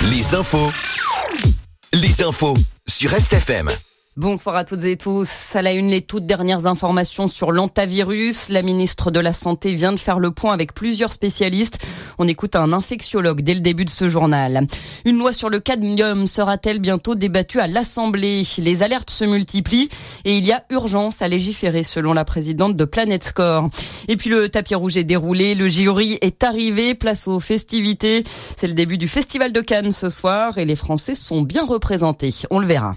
Les infos sur RestFM. Bonsoir à toutes et tous. À la une, les toutes dernières informations sur l'hantavirus. La ministre de la Santé vient de faire le point avec plusieurs spécialistes. On écoute un infectiologue dès le début de ce journal. Une loi sur le cadmium sera-t-elle bientôt débattue à l'Assemblée ? Les alertes se multiplient et il y a urgence à légiférer selon la présidente de Planet Score. Et puis le tapis rouge est déroulé, le jury est arrivé, place aux festivités. C'est le début du Festival de Cannes ce soir et les Français sont bien représentés. On le verra.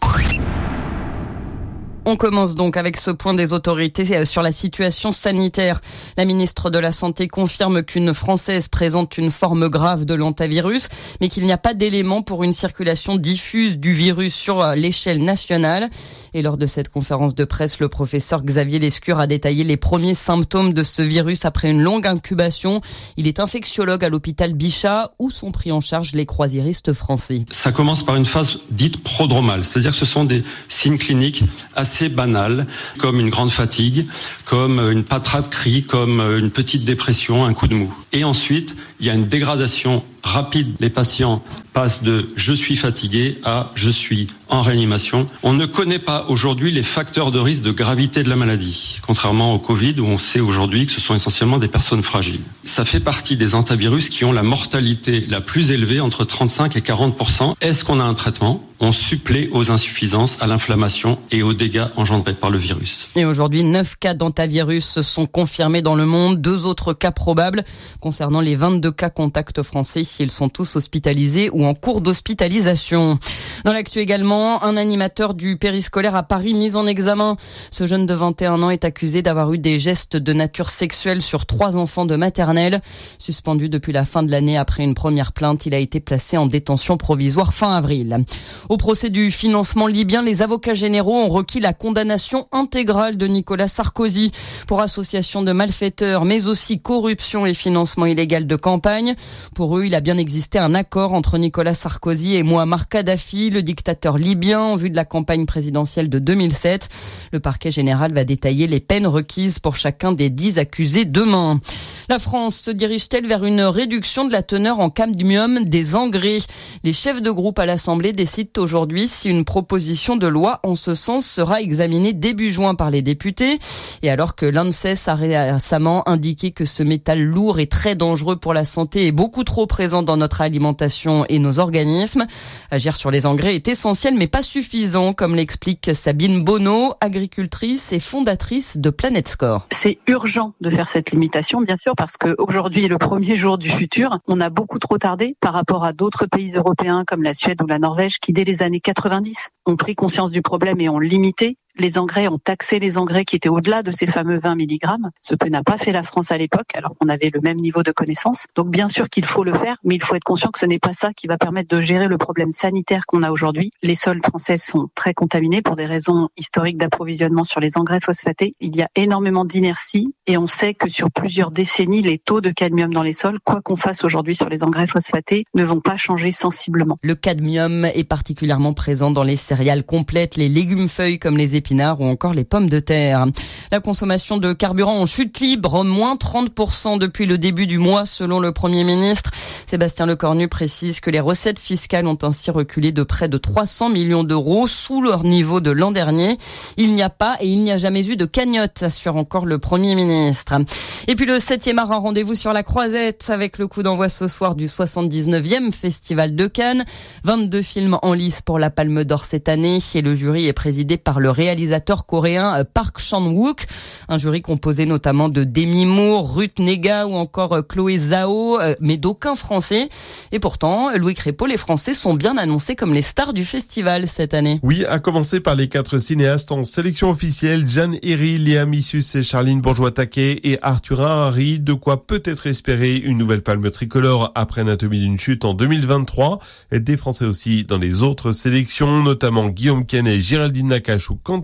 On commence donc avec ce point des autorités sur la situation sanitaire. La ministre de la Santé confirme qu'une Française présente une forme grave de l'hantavirus, mais qu'il n'y a pas d'éléments pour une circulation diffuse du virus sur l'échelle nationale. Et lors de cette conférence de presse, le professeur Xavier Lescure a détaillé les premiers symptômes de ce virus après une longue incubation. Il est infectiologue à l'hôpital Bichat, où sont pris en charge les croisiéristes français. Ça commence par une phase dite prodromale, c'est-à-dire que ce sont des signes cliniques assez banal, comme une grande fatigue, comme une patate de cri, comme une petite dépression, un coup de mou. Et ensuite, il y a une dégradation rapide. Les patients passent de « je suis fatigué » à « je suis en réanimation ». On ne connaît pas aujourd'hui les facteurs de risque de gravité de la maladie, contrairement au Covid où on sait aujourd'hui que ce sont essentiellement des personnes fragiles. Ça fait partie des hantavirus qui ont la mortalité la plus élevée, entre 35 et 40%. Est-ce qu'on a un traitement ? On supplée aux insuffisances, à l'inflammation et aux dégâts engendrés par le virus. Et aujourd'hui, 9 cas d'hantavirus sont confirmés dans le monde, 2 autres cas probables. Concernant les 22 cas contacts français, ils sont tous hospitalisés ou en cours d'hospitalisation. Dans l'actu également, un animateur du périscolaire à Paris mis en examen. Ce jeune de 21 ans est accusé d'avoir eu des gestes de nature sexuelle sur 3 enfants de maternelle. Suspendu depuis la fin de l'année après une première plainte, il a été placé en détention provisoire fin avril. Au procès du financement libyen, les avocats généraux ont requis la condamnation intégrale de Nicolas Sarkozy pour association de malfaiteurs, mais aussi corruption et financement illégal de campagne. Pour eux, il a bien existé un accord entre Nicolas Sarkozy et Mouammar Kadhafi, le dictateur libyen, en vue de la campagne présidentielle de 2007. Le parquet général va détailler les peines requises pour chacun des 10 accusés demain. La France se dirige-t-elle vers une réduction de la teneur en cadmium des engrais ? Les chefs de groupe à l'Assemblée décident aujourd'hui si une proposition de loi en ce sens sera examinée début juin par les députés. Et alors que l'ANSES a récemment indiqué que ce métal lourd et très dangereux pour la santé est beaucoup trop présent dans notre alimentation et nos organismes, agir sur les engrais est essentiel mais pas suffisant, comme l'explique Sabine Bonneau, agricultrice et fondatrice de Planet Score. C'est urgent de faire cette limitation, bien sûr, parce qu'aujourd'hui est le premier jour du futur. On a beaucoup trop tardé par rapport à d'autres pays européens comme la Suède ou la Norvège qui, dès les années 90, ont pris conscience du problème et ont limité les engrais, ont taxé les engrais qui étaient au-delà de ces fameux 20 mg, ce que n'a pas fait la France à l'époque, alors qu'on avait le même niveau de connaissance. Donc bien sûr qu'il faut le faire, mais il faut être conscient que ce n'est pas ça qui va permettre de gérer le problème sanitaire qu'on a aujourd'hui. Les sols français sont très contaminés pour des raisons historiques d'approvisionnement sur les engrais phosphatés. Il y a énormément d'inertie et on sait que sur plusieurs décennies, les taux de cadmium dans les sols, quoi qu'on fasse aujourd'hui sur les engrais phosphatés, ne vont pas changer sensiblement. Le cadmium est particulièrement présent dans les céréales complètes, les légumes-feuilles comme les épinards ou encore les pommes de terre. La consommation de carburant en chute libre, moins 30% depuis le début du mois selon le Premier ministre. Sébastien Lecornu précise que les recettes fiscales ont ainsi reculé de près de 300 millions d'euros sous leur niveau de l'an dernier. Il n'y a pas et il n'y a jamais eu de cagnotte, assure encore le Premier ministre. Et puis le 7e art, un rendez-vous sur la Croisette avec le coup d'envoi ce soir du 79e Festival de Cannes. 22 films en lice pour la Palme d'Or cette année et le jury est présidé par le réalisateur coréen Park Chan-wook. Un jury composé notamment de Demi Moore, Ruth Negga ou encore Chloé Zhao, mais d'aucun Français. Et pourtant, Louis Crépeau, les Français sont bien annoncés comme les stars du festival cette année. Oui, à commencer par les 4 cinéastes en sélection officielle, Jeanne Herry, Léa Missus et Charline Bourgeois-Taquet et Arthur Harari, de quoi peut-être espérer une nouvelle palme tricolore après Anatomie d'une chute en 2023. Des Français aussi dans les autres sélections, notamment Guillaume Canet, Géraldine Nakache ou Quentin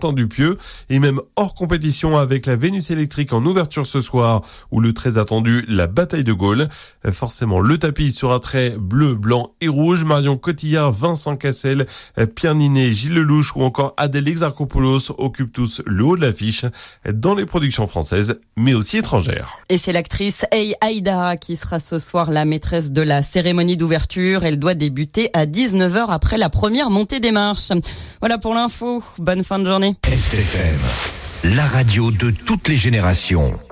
Saint-Anne-du-Pieux et même hors compétition avec la Vénus électrique en ouverture ce soir ou le très attendu la bataille de Gaulle. Forcément, le tapis sera très bleu, blanc et rouge. Marion Cotillard, Vincent Cassel, Pierre Ninet, Gilles Lelouch ou encore Adèle Exarchopoulos occupent tous le haut de l'affiche dans les productions françaises mais aussi étrangères. Et c'est l'actrice Hey Haïdara qui sera ce soir la maîtresse de la cérémonie d'ouverture. Elle doit débuter à 19h après la première montée des marches. Voilà pour l'info. Bonne fin de journée. STFM, la radio de toutes les générations.